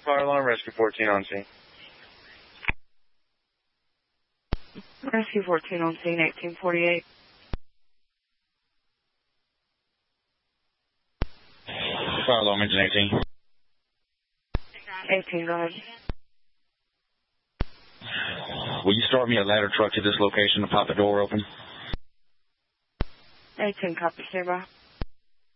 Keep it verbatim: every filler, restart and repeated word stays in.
fire alarm, rescue fourteen on scene. Rescue fourteen on scene, eighteen forty-eight. Fire alarm, engine eighteen. eighteen, go ahead. Will you start me a ladder truck to this location to pop the door open? eighteen, copy, stay by.